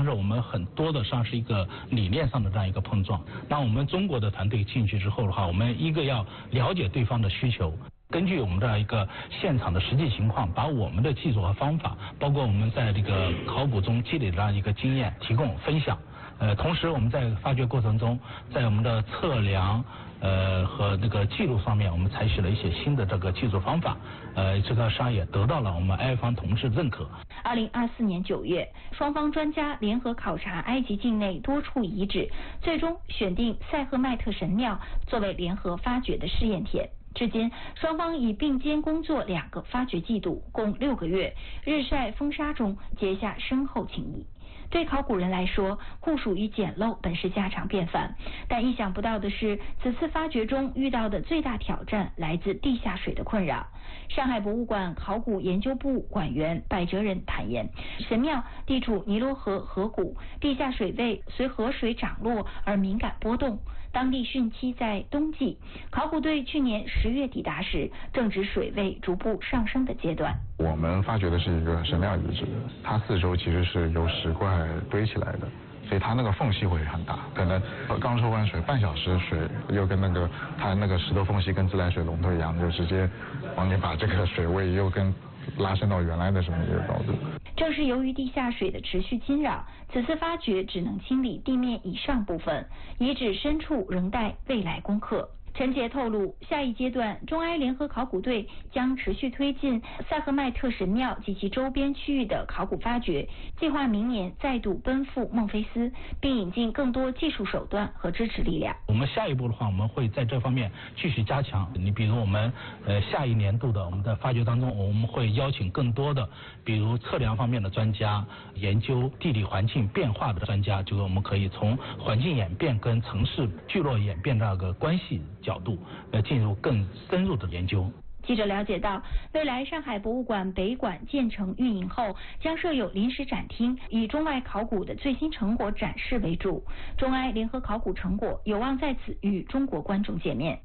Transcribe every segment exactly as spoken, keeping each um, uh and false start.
是我们很多的上是一个理念上的这样一个碰撞。那我们中国的团队进去之后的话，我们一个要了解对方的需求。根据我们这样一个现场的实际情况，把我们的技术和方法，包括我们在这个考古中积累的这样一个经验提供分享。呃，同时我们在发掘过程中，在我们的测量呃和这个记录方面，我们采取了一些新的这个技术方法。呃，这个上也得到了我们埃方同志认可。 二零二四年九月，双方专家联合考察埃及境内多处遗址，最终选定塞赫迈特神庙作为联合发掘的试验田。至今，双方已并肩工作两个发掘季度，共六个月，日晒风沙中结下深厚情谊。对考古人来说，酷暑与简陋本是家常便饭，但意想不到的是，此次发掘中遇到的最大挑战来自地下水的困扰。上海博物馆考古研究部馆员柏哲仁坦言，神庙地处尼罗河河谷，地下水位随河水涨落而敏感波动。当地汛期在冬季，考古队去年十月抵达时，正值水位逐步上升的阶段。 我们发掘的是一个神庙遗址，它四周其实是由石块堆起来的，所以它那个缝隙会很大，可能刚抽完水半小时，水又跟那个它那个石头缝隙跟自来水龙头一样，就直接往里把这个水位又跟拉伸到原来的这么一个高度。 正是由于地下水的持续侵扰，此次发掘只能清理地面以上部分，遗址深处仍待未来攻克。陈杰透露，下一阶段中埃联合考古队将持续推进塞赫迈特神庙及其周边区域的考古发掘，计划明年再度奔赴孟菲斯，并引进更多技术手段和支持力量。 我们下一步的话，我们会在这方面继续加强。你比如我们呃下一年度的我们的发掘当中，我们会邀请更多的，比如测量方面的专家，研究地理环境变化的专家，就是我们可以从环境演变跟城市聚落演变这个关系角度呃进入更深入的研究。 记者了解到，未来上海博物馆北馆建成运营后，将设有临时展厅，以中外考古的最新成果展示为主。中埃联合考古成果有望在此与中国观众见面。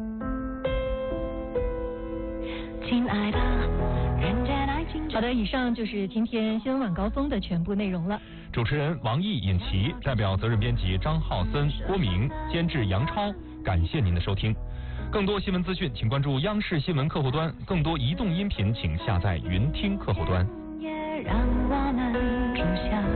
亲爱的，人间爱情。好的，以上就是今天新闻晚高峰的全部内容了。 主持人王毅、尹奇，代表责任编辑张浩森、郭明，监制杨超。感谢您的收听。更多新闻资讯，请关注央视新闻客户端；更多移动音频，请下载云听客户端。也让我们住下。